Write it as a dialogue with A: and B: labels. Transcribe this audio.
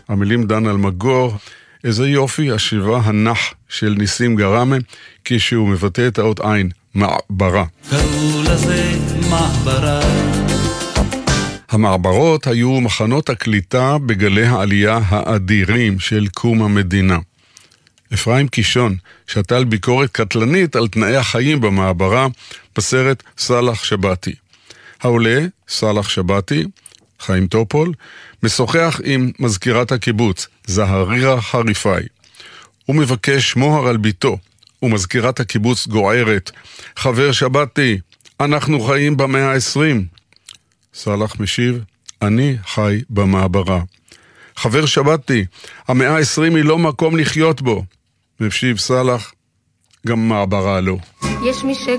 A: המילים דן אלמגור, איזה יופי השיבה הנח של ניסים גרמה, כשהוא מבטא את האות עין, מעברה.
B: קראו לזה מעברה.
A: המעברות היו מחנות הקליטה בגלי העלייה האדירים של קום המדינה. אפרים קישון שתל ביקורת קטלנית על תנאי החיים במעברה בסרט סלח שבתי. העולה, סלח שבתי, חיים טופול, משוחח עם מזכירת הקיבוץ, זהרירה חריפאי. הוא מבקש מוהר על ביתו, ומזכירת הקיבוץ גוערת, חבר שבתי, אנחנו חיים במאה ה-20. סלח משיב, אני חי במעברה. חבר שבתי, המאה ה-20 היא לא מקום לחיות בו. משיב סלח, גם מעברה לא.
C: יש מי